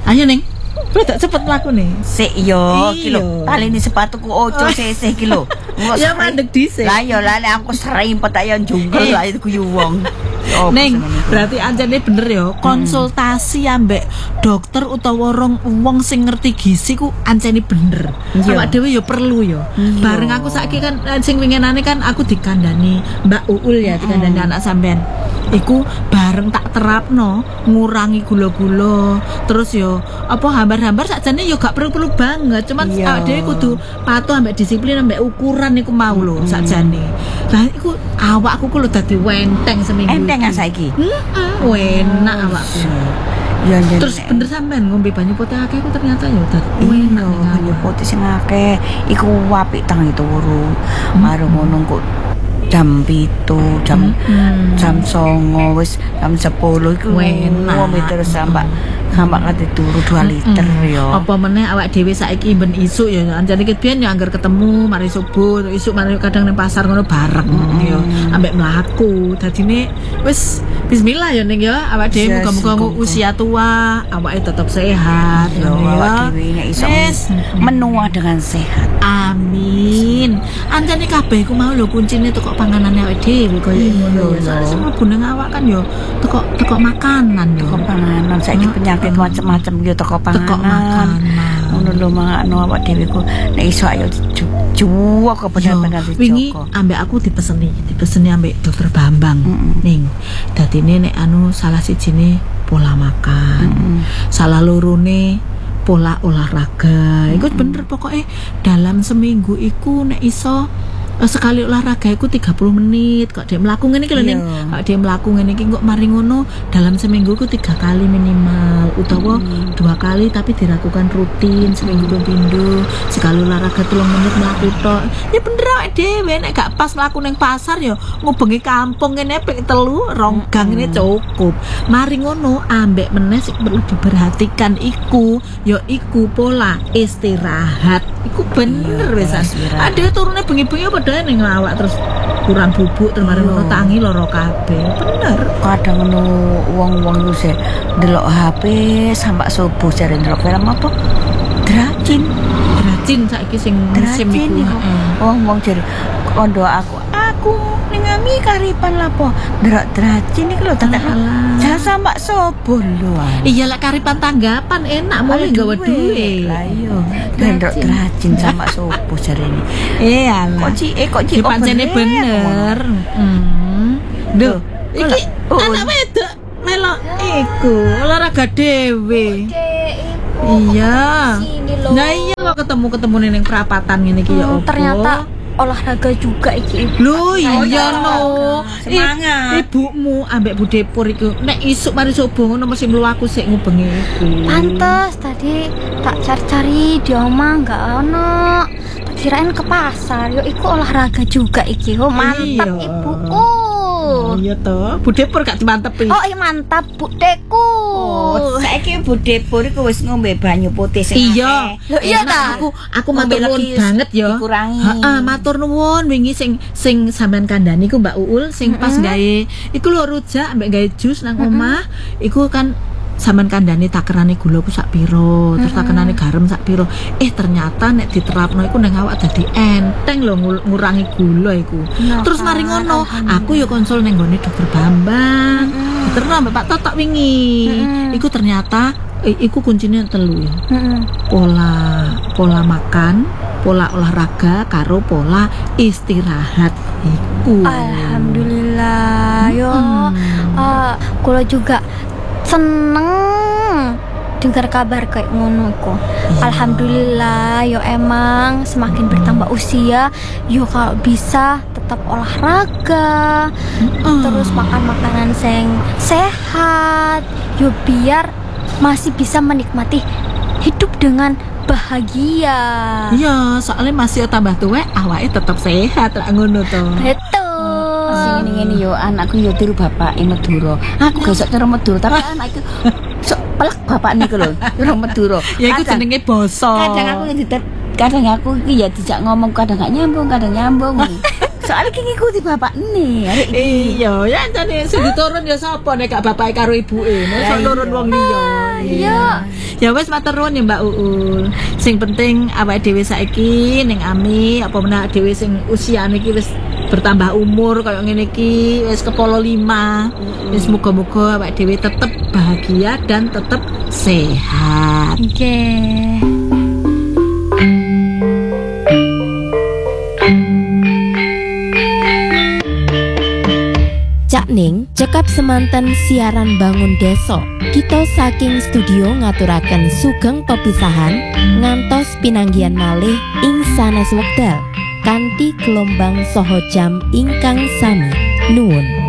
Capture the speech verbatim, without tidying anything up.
Ayo Ning. Kowe tak cepet mlaku nih. Sik yo, iki lho. Talene sepatuku ojo seseh iki lho. Ya mandek dhisik. Lah yo lah aku serimpet ayo njungkel lah itu guyu wong. Neng, berarti anjane bener ya, konsultasi ambek dokter utawa wong wong sing ngerti gizi ku anjane bener. Awak dhewe ya perlu ya. Bareng aku saiki kan sing winginane kan aku dikandani Mbak Uul ya, dikandani anak sampean. Iku bareng tak terapno ngurangi gula-gula. Terus yo apa hambar-hambar sakjane yo gak perlu-perlu banget, cuman awak dhewe kudu patuh ambek disiplin ambek ukuran iku mau lho sakjane. Lah iku awakku ku lho dadi wenteng seminggu. Enteng saiki. Heeh, enak awakku. Ya, ya, terus bener sampean ngombe banyu putih akeh ku ternyata ya udah enak banyu putih sing akeh iku apik tangi turu. Maro ngono kok jam pitu, jam hmm. jam songo wis jam sepuluh iku ngombe terus sampai sampai kate turu dua liter ya. Apa meneh awak dhewe saiki ben isuk ya anjane ket biyen ya anggar ketemu mari subuh isuk mari kadang ning pasar ngono bareng ya ambek mlaku. Dadine wis bismillah ya ning ya awak dhewe muga-muga usia tua awake tetap sehat ya awak dhewe nek iso menua dengan sehat. Amin. Anjane kabeh ku mau lho kuncine teko panganane awake dhewe koyo ngono. Soale semua buneng awak kan yo teko teko makanan yo. Teko panganan saiki penyakit macam-macam yo teko panganan. Teko makanan. Ngono lho mangano awak dhewe ku nek iso ayo juwo kok bener-bener dijoko. Wingi ambek aku dipeseni, dipeseni ambek Dokter Bambang. Mm-hmm. Ning dadine nek anu salah sijine pola makan. Mm-hmm. Salah lorone pola olahraga. Iku bener pokoknya dalam seminggu iku nek iso sekali olahraga iku tiga puluh menit kok dia mlaku ngene iki lho ning kok dia mlaku ngene iki kok mari ngono dalam seminggu ku tiga kali minimal utawa hmm. dua kali tapi dilakukan rutin seminggu ping pindho sekali olahraga tiga menit mlaku tok ya bener awake dhewe nek gak pas mlaku ning pasar ya ngubengi kampung ngene ping telu rong gang ngene cukup mari ngono ambek meneh sing perlu diperhatikan iku ya iku pola istirahat iku bener wis ade turune bengi-bengi padha ning awak terus kurang bubuk terus mari ngono tangi loro kabeh bener kadang ngono wong-wong ku sih ndelok H P sampai subuh jare ndelok film apa dracin dracin saiki sing musim iku wong-wong jare kondo aku aku ning ami karipan lapo ndelok dracin iki lho tetek jasa mbak subuh lho iya lek karipan tanggapan enak mulai gawe duwe lah iya ndelok dracin sama subuh jare ini eh alah kok ci eh kok ci pancene bener heeh lho iki anak wedok melok iku olahraga dhewe iya nah iya kok ketemu-ketemu ning perapatan ngene iki ya opo ternyata olahraga juga iki. Lho iya no. Semangat. Ibumu ambek Bu Depur iku nek isuk mari subuh ngono mesti mluwaku sik ngubengi iku. Pantes tadi tak cari-cari di omah enggak ono. Tak kirain ke pasar. Yo iku olahraga juga iki. Oh, mantap ibuku. Oh, iya toh. Bu Depur gak dimantepi. Oh, iya mantap Bu Deku. Oh, saiki Bu Depur iku wis ngombe banyu putih sing iya. Iya ta. Aku aku matur nuwun banget ya. Dikurangi. Heeh, matur nuwun wingi sing sing sampean kandhani iku Mbak Uul sing pas mm-hmm. gawe iku lho rujak ambek gawe jus nang omah mm-hmm. iku kan sampean kandhani takerane gula ku sak piro terus mm-hmm. takerane garam sak piro eh ternyata nek diterapno iku nang awak dadi enteng lho ngurangi gula iku no, terus mari ngono aku ya konsul ning gone Dokter Bambang mm-hmm. terus ambek Pak Totok wingi mm-hmm. iku ternyata iku kuncinya telu ya. Mm-hmm. Pola pola makan, pola olahraga, karo pola istirahat iku. Alhamdulillah yo. Mm-hmm. Uh, kula juga seneng dengar kabar kayak ngono iku. Yeah. Alhamdulillah yo emang semakin bertambah usia yo kalau bisa tetap olahraga. Mm-hmm. Terus makan makanan yang sehat yo biar masih bisa menikmati hidup dengan bahagia. Iya, soalnya masih tambah tua, awake tetap sehat lah ngono to. Betul. Sing ngene yo anakku yo tiru bapake Madura. Aku gak sok cara Madura, tapi anakku sok pelek bapak niku lho, tiru Madura. Ya iku jenenge basa. Kadang aku ditep, kadang aku iki ya dijak ngomong kadang gak nyambung, kadang nyambung. Soalnya ki ngikuti bapak nih, arek iki. Iya, ya jane sing diturun ya sapa nek gak bapake karo ibuke. Mosok nurun wong liya. Iya. Ya wis matur nuwun ya Mbak Uul. Sing penting awake dhewe saiki ning ami apa meneh dhewe sing usiane iki wis bertambah umur kayak ngene iki wis kepolo lima. Wis muga-muga awake dhewe tetep bahagia dan tetep sehat. Oke. Cak Ning cekap semanten siaran bangun deso. Kita saking studio ngaturaken sugeng pepisahan ngantos pinanggihan malih ing sanes wekdal kanthi gelombang saha jam ingkang sami. Nuwun.